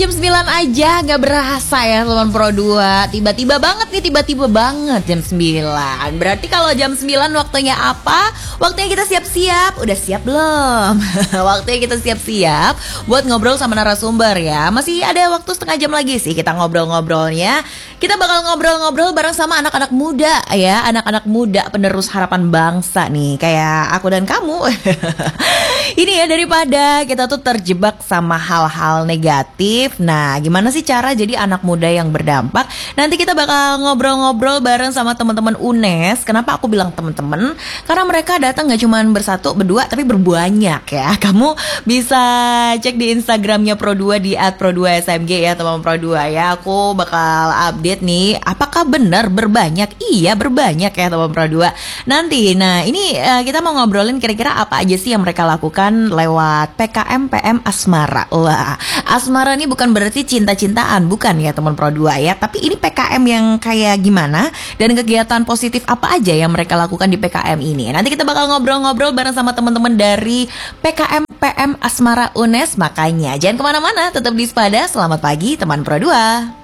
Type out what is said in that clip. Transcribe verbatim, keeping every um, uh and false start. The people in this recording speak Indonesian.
Jam sembilan aja gak berasa ya teman Pro dua. Tiba-tiba banget nih, tiba-tiba banget jam sembilan. Berarti kalau jam sembilan waktunya apa? Waktunya kita siap-siap. Udah siap belum? Waktunya kita siap-siap buat ngobrol sama narasumber ya. Masih ada waktu setengah jam lagi sih kita ngobrol-ngobrolnya. Kita bakal ngobrol-ngobrol bareng sama anak-anak muda ya. Anak-anak muda penerus harapan bangsa nih, kayak aku dan kamu. Ini ya, daripada kita tuh terjebak sama hal-hal negatif. Nah, gimana sih cara jadi anak muda yang berdampak? Nanti kita bakal ngobrol-ngobrol bareng sama teman-teman U N E S. Kenapa aku bilang teman-teman? Karena mereka datang gak cuma bersatu, berdua, tapi berbanyak ya. Kamu bisa cek di Instagramnya Pro dua di at pro dua s m g ya teman Pro dua ya. Aku bakal update nih, apakah benar berbanyak? Iya, berbanyak ya teman Pro dua. Nanti, nah ini uh, kita mau ngobrolin kira-kira apa aja sih yang mereka lakukan lewat P K M P M Asmara. Wah, Asmara ini bukan berarti cinta-cintaan, bukan ya teman Pro dua ya. Tapi ini P K M yang kayak gimana dan kegiatan positif apa aja yang mereka lakukan di P K M ini. Nanti kita bakal ngobrol-ngobrol bareng sama teman-teman dari P K M P M Asmara U N E S. Makanya jangan kemana-mana, tetap di Spada. Selamat pagi teman Pro dua.